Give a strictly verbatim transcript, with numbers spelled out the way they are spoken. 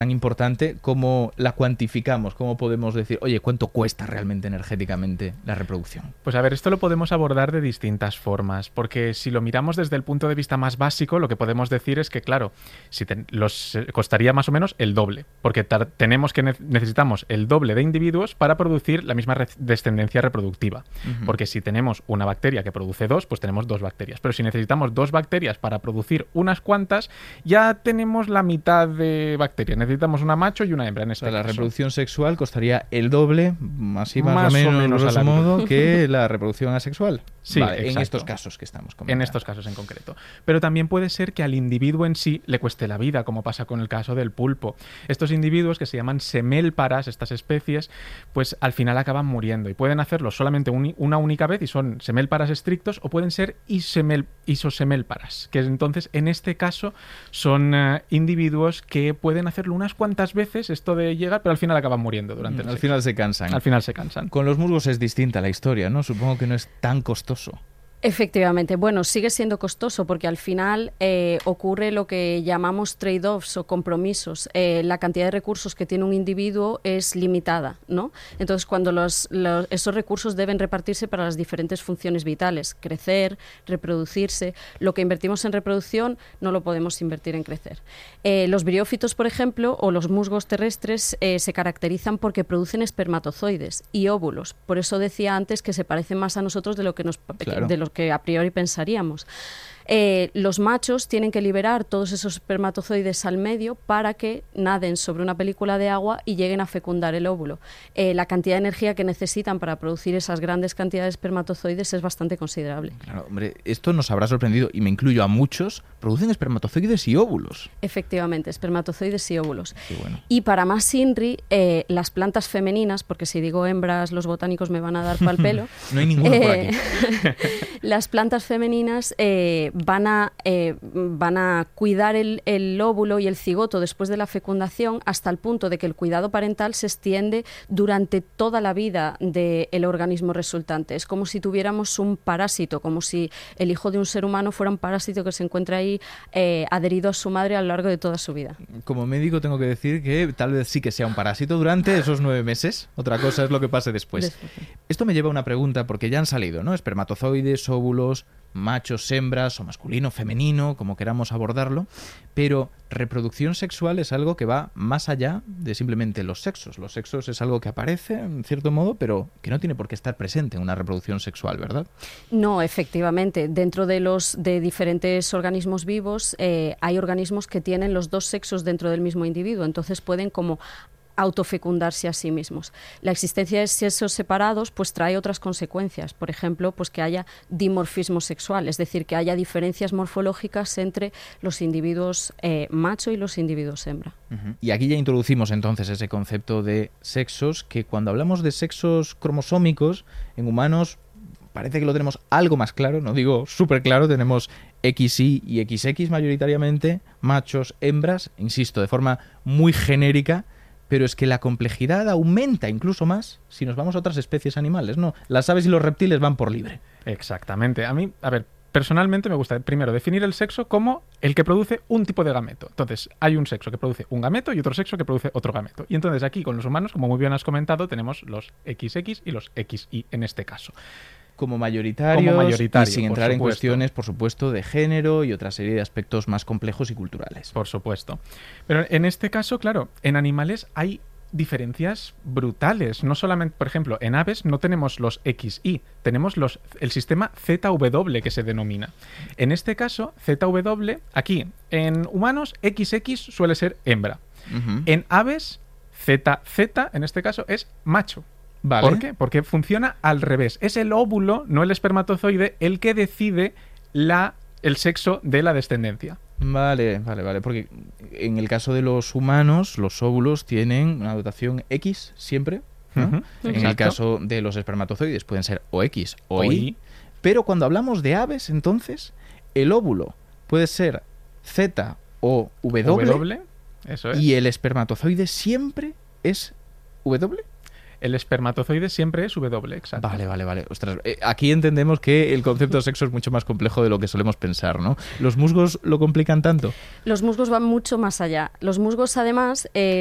tan importante, ¿cómo la cuantificamos? ¿Cómo podemos decir, oye, cuánto cuesta realmente energéticamente la reproducción? Pues a ver, esto lo podemos abordar de distintas formas, porque si lo miramos desde el punto de vista más básico, lo que podemos decir es que, claro, si te, los eh, costaría más o menos el doble, porque tar, tenemos que ne necesitamos el doble de individuos para producir la misma re descendencia reproductiva. Uh-huh. Porque si tenemos una bacteria que produce dos, pues tenemos dos bacterias. Pero si necesitamos dos bacterias para producir unas cuantas, ya tenemos la mitad de bacterias. Necesitamos una macho y una hembra en este o sea, caso. La reproducción sexual costaría el doble, así más, más o menos, o menos grosso modo, que la reproducción asexual. Sí, vale, en estos casos que estamos comentando. En estos casos en concreto. Pero también puede ser que al individuo en sí le cueste la vida, como pasa con el caso del pulpo. Estos individuos, que se llaman semélparas, estas especies, pues al final acaban muriendo. Y pueden hacerlo solamente un, una única vez y son semélparas estrictos, o pueden ser isemel, isosemélparas, que entonces en este caso son uh, individuos que pueden hacerlo unas cuantas veces, esto de llegar, pero al final acaban muriendo durante mm, el Al sexo. final se cansan. Al final se cansan. Con los musgos es distinta la historia, ¿no? Supongo que no es tan costoso. Efectivamente. Bueno, sigue siendo costoso porque al final eh, ocurre lo que llamamos trade-offs o compromisos. Eh, la cantidad de recursos que tiene un individuo es limitada, ¿no? Entonces, cuando los, los, esos recursos deben repartirse para las diferentes funciones vitales, crecer, reproducirse, lo que invertimos en reproducción no lo podemos invertir en crecer. Eh, los briófitos, por ejemplo, o los musgos terrestres eh, se caracterizan porque producen espermatozoides y óvulos. Por eso decía antes que se parecen más a nosotros de lo que nos claro. de lo que a priori pensaríamos. Eh, los machos tienen que liberar todos esos espermatozoides al medio para que naden sobre una película de agua y lleguen a fecundar el óvulo. Eh, la cantidad de energía que necesitan para producir esas grandes cantidades de espermatozoides es bastante considerable. Claro, hombre, esto nos habrá sorprendido, y me incluyo a muchos, producen espermatozoides y óvulos. Efectivamente, espermatozoides y óvulos. Qué bueno. Y para más INRI, eh, las plantas femeninas, porque si digo hembras, los botánicos me van a dar pal pelo. No hay ninguno eh, por aquí. Las plantas femeninas eh, van a, eh, van a cuidar el, el óvulo y el cigoto después de la fecundación hasta el punto de que el cuidado parental se extiende durante toda la vida del organismo resultante. Es como si tuviéramos un parásito, como si el hijo de un ser humano fuera un parásito que se encuentra ahí eh, adherido a su madre a lo largo de toda su vida. Como médico tengo que decir que tal vez sí que sea un parásito durante esos nueve meses. Otra cosa es lo que pase después. después. Esto me lleva a una pregunta, porque ya han salido, ¿no? Espermatozoides, óvulos, machos, hembras, o masculino, femenino, como queramos abordarlo, pero reproducción sexual es algo que va más allá de simplemente los sexos. Los sexos es algo que aparece, en cierto modo, pero que no tiene por qué estar presente en una reproducción sexual, ¿verdad? No, efectivamente. Dentro de los de diferentes organismos vivos eh, hay organismos que tienen los dos sexos dentro del mismo individuo, entonces pueden como autofecundarse a sí mismos. La existencia de sexos separados pues trae otras consecuencias, por ejemplo, pues que haya dimorfismo sexual, es decir, que haya diferencias morfológicas entre los individuos eh, macho y los individuos hembra. Uh-huh. Y aquí ya introducimos entonces ese concepto de sexos, que cuando hablamos de sexos cromosómicos en humanos parece que lo tenemos algo más claro, no digo súper claro, tenemos equis y y equis equis mayoritariamente, machos, hembras, insisto, de forma muy genérica. Pero es que la complejidad aumenta incluso más si nos vamos a otras especies animales, ¿no? Las aves y los reptiles van por libre. Exactamente. A mí, a ver, personalmente me gusta primero definir el sexo como el que produce un tipo de gameto. Entonces, hay un sexo que produce un gameto y otro sexo que produce otro gameto. Y entonces aquí con los humanos, como muy bien has comentado, tenemos los equis equis y los equis y en este caso. Como mayoritarios, como mayoritario, y sin entrar en cuestiones, por supuesto, de género y otra serie de aspectos más complejos y culturales. Por supuesto. Pero en este caso, claro, en animales hay diferencias brutales. No solamente, por ejemplo, en aves no tenemos los equis y, tenemos los, el sistema zeta doble que se denomina. En este caso, zeta doble, aquí, en humanos, equis equis suele ser hembra. Uh-huh. En aves, zeta zeta, en este caso, es macho. Vale. ¿Por qué? Porque funciona al revés. Es el óvulo, no el espermatozoide, el que decide la, el sexo de la descendencia. Vale, vale, vale. Porque en el caso de los humanos, los óvulos tienen una dotación X siempre, ¿no? Uh-huh. En Exacto. el caso de los espermatozoides pueden ser o X o, o Y. Y. Pero cuando hablamos de aves, entonces, el óvulo puede ser Z o W. W, eso es. Y el espermatozoide siempre es W. El espermatozoide siempre es W, exacto. Vale, vale, vale. Ostras, eh, aquí entendemos que el concepto de sexo es mucho más complejo de lo que solemos pensar, ¿no? ¿Los musgos lo complican tanto? Los musgos van mucho más allá. Los musgos, además, eh,